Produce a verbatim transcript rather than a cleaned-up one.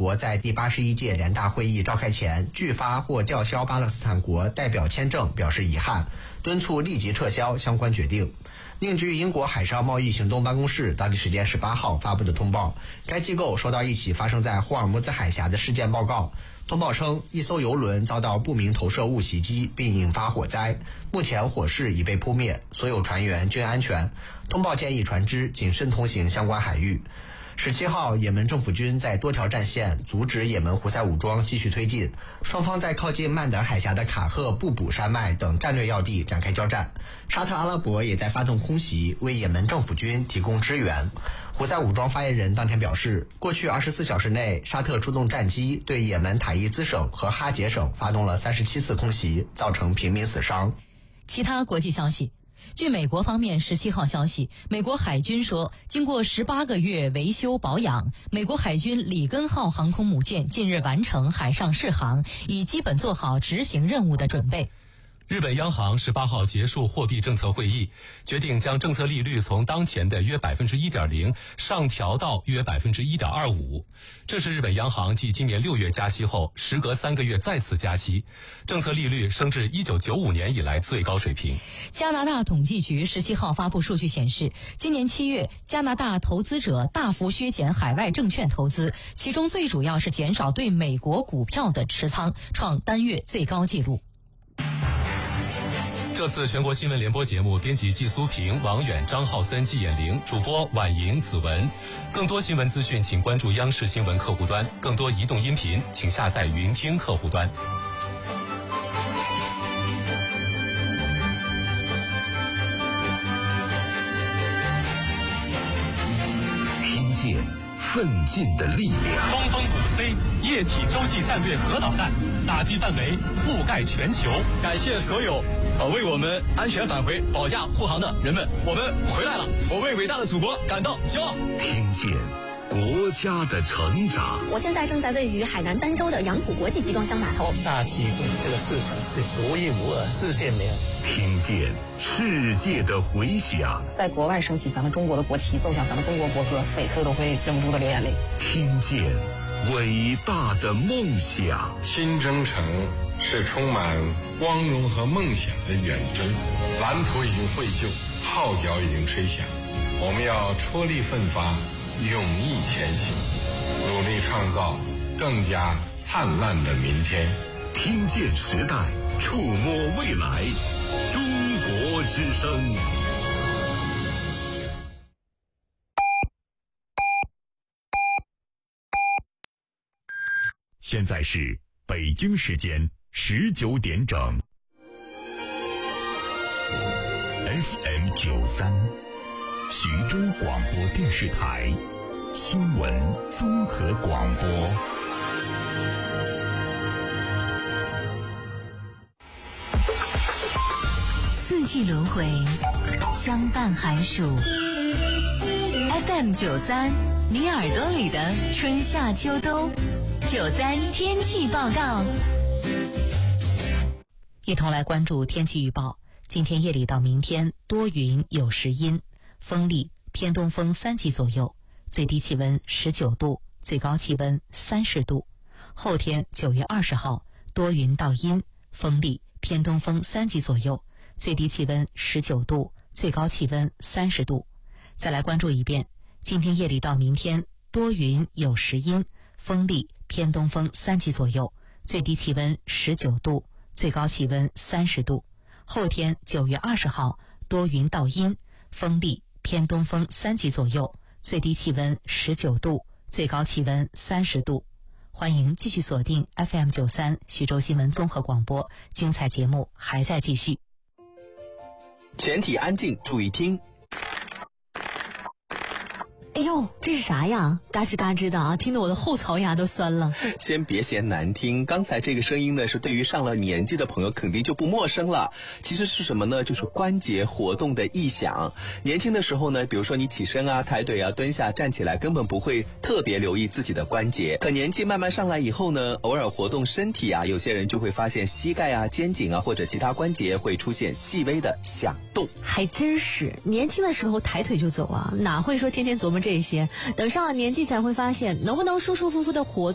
国在第八十一届联大会议召开前拒发或吊销巴勒斯坦国代表签证表示遗憾，敦促立即撤销相关决定。另据英国海上贸易行动办公室当地时间十八号发布的通报，该机构收到一起发生在霍尔木兹海峡的事件报告。通报称，一艘油轮遭到不明投射物袭击并引发火灾，目前火势已被扑灭，所有船员均安全。通报建议船只谨慎通行相关海域。十七号，也门政府军在多条战线阻止也门胡塞武装继续推进，双方在靠近曼德海峡的卡赫布卜山脉等战略要地展开交战。沙特阿拉伯也在发动空袭，为也门政府军提供支援。胡塞武装发言人当天表示，过去二十四小时内，沙特出动战机对也门塔伊兹省和哈杰省发动了三十七次空袭，造成平民死伤。 其他国际消息，据美国方面十七号消息，美国海军说，经过十八个月维修保养，美国海军里根号航空母舰近日完成海上试航，已基本做好执行任务的准备。 日本央行十八号结束货币政策会议，决定将政策利率从当前的约 百分之一点零 上调到约 百分之一点二五。这是日本央行继今年六月加息后，时隔三个月再次加息，政策利率升至一九九五年以来最高水平。 加拿大统计局十七号发布数据显示，今年七月，加拿大投资者大幅削减海外证券投资，其中最主要是减少对美国股票的持仓，创单月最高纪录。 这次全国新闻联播节目，编辑季苏平、王远、张浩森、季衍玲，主播婉莹、子文。更多新闻资讯，请关注央视新闻客户端；更多移动音频，请下载云听客户端。 听见奋进的力量。 东风五 C 液体洲际战略核导弹打击范围覆盖全球。 感谢所有呃为我们安全返回保驾护航的人们，我们回来了，我为伟大的祖国感到骄傲。 听见国家的成长。 我现在正在位于海南儋州的杨浦国际集装箱码头。 大机会，这个市场是独一无二，世界没有。 听见世界的回响。 在国外升起咱们中国的国旗，奏响咱们中国国歌，每次都会忍不住的流眼泪。 听见伟大的梦想。 新征程是充满光荣和梦想的远征，蓝图已经绘就，号角已经吹响，我们要踔厉奋发，勇毅前行，努力创造更加灿烂的明天。 听见时代，触摸未来，中国之声。现在是北京时间十九点整。F M 九三，徐州广播电视台新闻综合广播。 四季轮回，相伴寒暑。F M 九三，你耳朵里的春夏秋冬。九三天气报告，一同来关注天气预报。今天夜里到明天多云有时阴，风力偏东风三级左右，最低气温十九度，最高气温三十度。后天九月二十号多云到阴，风力偏东风三级左右，最低气温十九度，最高气温三十度。再来关注一遍，今天夜里到明天多云有时阴，风力偏东风三级左右，最低气温十九度，最高气温三十度。后天九月二十号多云到阴，风力偏东风三级左右，最低气温十九度，最高气温三十度。欢迎继续锁定 F M 九三 徐州新闻综合广播，精彩节目还在继续。 全体安静，注意听。 哎呦，这是啥呀？嘎吱嘎吱的啊，听得我的后槽牙都酸了。 先别嫌难听，刚才这个声音呢，是对于上了年纪的朋友肯定就不陌生了。其实是什么呢？就是关节活动的异响。年轻的时候呢，比如说你起身啊、抬腿啊、蹲下、站起来，根本不会特别留意自己的关节。可年纪慢慢上来以后呢，偶尔活动身体啊，有些人就会发现膝盖啊、肩颈啊或者其他关节会出现细微的响动。 还真是，年轻的时候抬腿就走啊，哪会说天天琢磨这些？等上了年纪才会发现，能不能舒舒服服的活动